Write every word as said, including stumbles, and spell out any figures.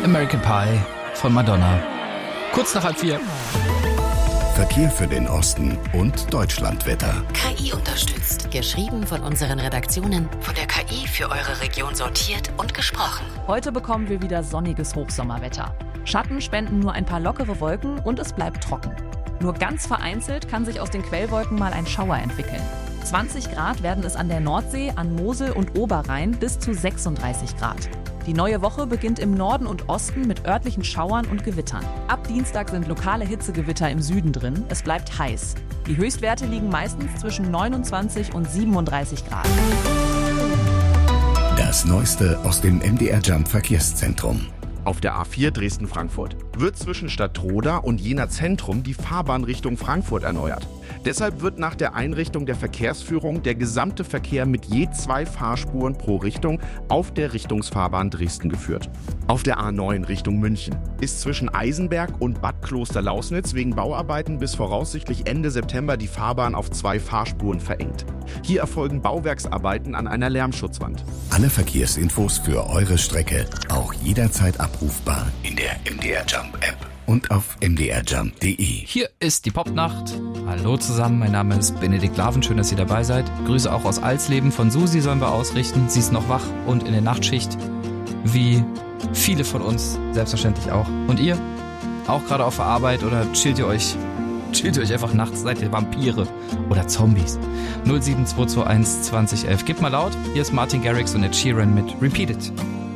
American Pie von Madonna. Kurz nach halb vier. Verkehr für den Osten und Deutschlandwetter. K I unterstützt. Geschrieben von unseren Redaktionen. Von der K I für eure Region sortiert und gesprochen. Heute bekommen wir wieder sonniges Hochsommerwetter. Schatten spenden nur ein paar lockere Wolken und es bleibt trocken. Nur ganz vereinzelt kann sich aus den Quellwolken mal ein Schauer entwickeln. zwanzig Grad werden es an der Nordsee, an Mosel und Oberrhein bis zu sechsunddreißig Grad. Die neue Woche beginnt im Norden und Osten mit örtlichen Schauern und Gewittern. Ab Dienstag sind lokale Hitzegewitter im Süden drin. Es bleibt heiß. Die Höchstwerte liegen meistens zwischen neunundzwanzig und siebenunddreißig Grad. Das Neueste aus dem M D R Jump Verkehrszentrum. Auf der A vier Dresden-Frankfurt wird zwischen Stadtroda und Jena Zentrum die Fahrbahn Richtung Frankfurt erneuert. Deshalb wird nach der Einrichtung der Verkehrsführung der gesamte Verkehr mit je zwei Fahrspuren pro Richtung auf der Richtungsfahrbahn Dresden geführt. Auf der A neun Richtung München ist zwischen Eisenberg und Bad Kloster-Lausnitz wegen Bauarbeiten bis voraussichtlich Ende September die Fahrbahn auf zwei Fahrspuren verengt. Hier erfolgen Bauwerksarbeiten an einer Lärmschutzwand. Alle Verkehrsinfos für eure Strecke auch jederzeit abrufbar in der M D R Jump App und auf m d r jump punkt d e. Hier ist die Popnacht. Hallo zusammen, mein Name ist Benedikt Laven, schön, dass ihr dabei seid. Grüße auch aus Alsleben von Susi sollen wir ausrichten. Sie ist noch wach und in der Nachtschicht, wie viele von uns selbstverständlich auch. Und ihr? Auch gerade auf der Arbeit oder chillt ihr euch? Chillt ihr euch einfach nachts? Seid ihr Vampire oder Zombies? null sieben zwei zwei eins zwanzig elf. Gebt mal laut. Hier ist Martin Garrix und Ed Sheeran mit Repeat It.